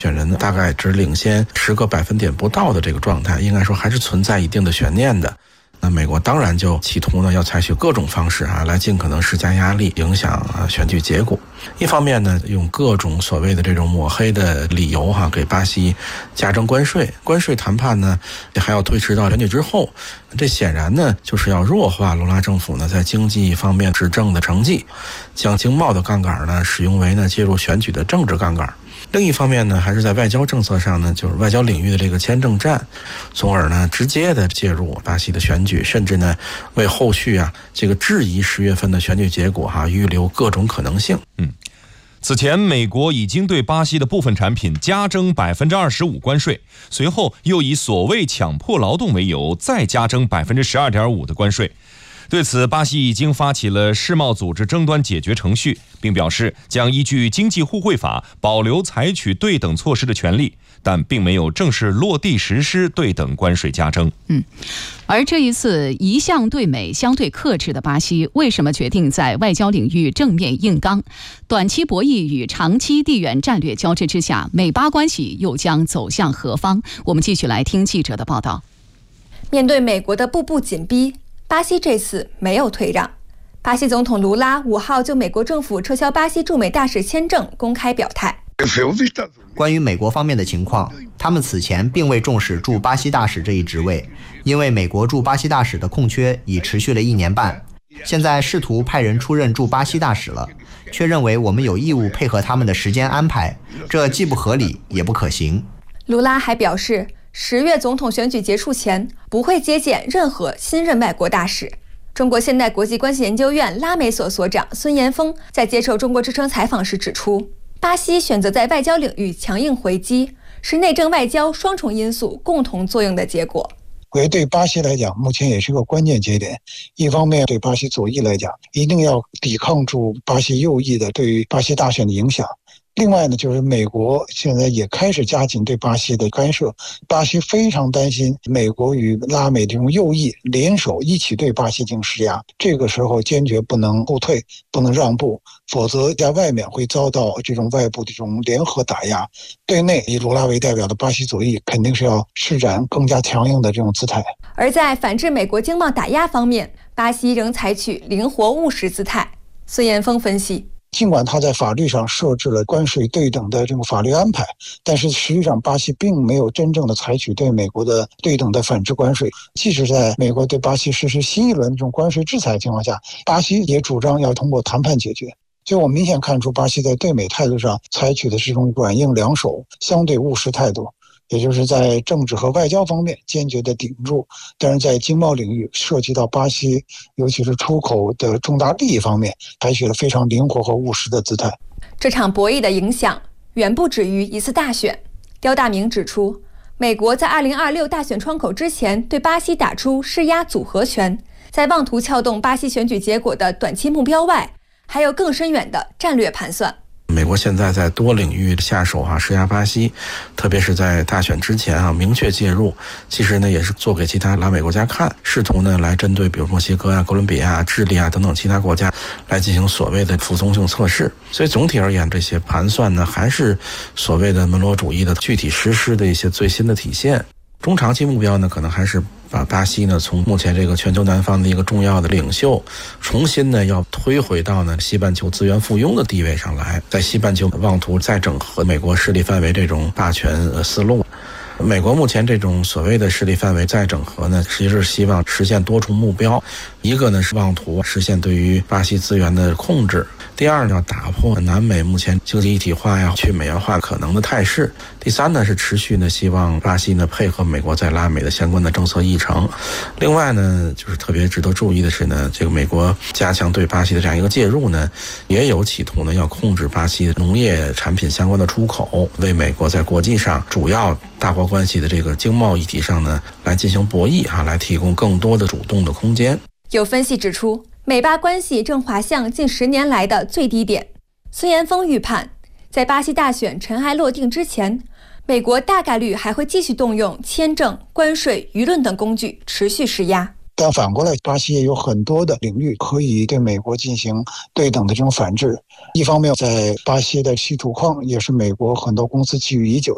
选人呢大概只领先10个百分点不到的这个状态，应该说还是存在一定的悬念的。那美国当然就企图呢要采取各种方式来尽可能施加压力，影响选举结果。一方面呢，用各种所谓的这种抹黑的理由给巴西加征关税，关税谈判呢还要推迟到选举之后。这显然呢就是要弱化卢拉政府呢在经济方面执政的成绩，将经贸的杠杆呢使用为呢介入选举的政治杠杆。另一方面呢，还是在外交政策上呢，就是外交领域的这个签证战，从而呢直接的介入巴西的选举，甚至呢为后续这个质疑10月份的选举结果预留各种可能性。 此前美国已经对巴西的部分产品加征 25% 关税，随后又以所谓强迫劳动为由再加征 12.5% 的关税。对此，巴西已经发起了世贸组织争端解决程序，并表示将依据经济互惠法保留采取对等措施的权利，但并没有正式落地实施对等关税加征。 而这一次一向对美相对克制的巴西，为什么决定在外交领域正面硬刚？短期博弈与长期地缘战略交织之下，美巴关系又将走向何方？我们继续来听记者的报道。 面对美国的步步紧逼，巴西这次没有退让。巴西总统卢拉5号就美国政府撤销巴西驻美大使签证公开表态。 关于美国方面的情况，他们此前并未重视驻巴西大使这一职位，因为美国驻巴西大使的空缺已持续了1年半，现在试图派人出任驻巴西大使了，却认为我们有义务配合他们的时间安排，这既不合理也不可行。 卢拉还表示，10月总统选举结束前不会接见任何新任外国大使。中国现代国际关系研究院拉美所所长孙延峰在接受中国之声采访时指出，巴西选择在外交领域强硬回击，是内政外交双重因素共同作用的结果。 我觉得对巴西来讲，目前也是个关键节点。一方面，对巴西左翼来讲，一定要抵抗住巴西右翼的对于巴西大选的影响。另外呢，就是美国现在也开始加紧对巴西的干涉，巴西非常担心美国与拉美这种右翼联手一起对巴西进行施压，这个时候坚决不能后退，不能让步，否则在外面会遭到这种外部的这种联合打压。对内以卢拉为代表的巴西左翼肯定是要施展更加强硬的这种姿态。 而在反制美国经贸打压方面，巴西仍采取灵活务实姿态。孙延峰分析， 尽管他在法律上设置了关税对等的这种法律安排，但是实际上巴西并没有真正的采取对美国的对等的反制关税。即使在美国对巴西实施新一轮这种关税制裁的情况下，巴西也主张要通过谈判解决。所以我明显看出巴西在对美态度上采取的是一种软硬两手、相对务实态度，也就是在政治和外交方面坚决的顶住，但是在经贸领域涉及到巴西尤其是出口的重大利益方面，采取了非常灵活和务实的姿态。 这场博弈的影响远不止于一次大选。刁大明指出，美国在2026大选窗口之前对巴西打出施压组合拳，在妄图撬动巴西选举结果的短期目标外，还有更深远的战略盘算。 美国现在在多领域下手施压巴西，特别是在大选之前明确介入，其实呢也是做给其他拉美国家看，试图呢来针对比如墨西哥哥伦比亚、智利等等其他国家来进行所谓的服从性测试。所以总体而言，这些盘算呢还是所谓的门罗主义的具体实施的一些最新的体现。中长期目标呢，可能还是把巴西呢从目前这个全球南方的一个重要的领袖，重新呢要推回到呢西半球资源附庸的地位上来，在西半球妄图再整合美国势力范围这种霸权思路。美国目前这种所谓的势力范围再整合呢，实际是希望实现多重目标。一个呢是妄图实现对于巴西资源的控制，第二呢要打破南美目前经济一体化去美元化可能的态势，第三呢是持续呢希望巴西呢配合美国在拉美的相关的政策议程。另外呢，就是特别值得注意的是呢，这个美国加强对巴西的这样一个介入呢，也有企图呢要控制巴西的农业产品相关的出口，为美国在国际上主要大国关系的这个经贸议题上呢来进行博弈来提供更多的主动的空间。 有分析指出，美巴关系正滑向近10年来的最低点。孙延峰预判，在巴西大选尘埃落定之前，美国大概率还会继续动用签证、关税、舆论等工具持续施压。 但反过来，巴西也有很多的领域可以对美国进行对等的这种反制。一方面，在巴西的稀土矿也是美国很多公司觊觎已久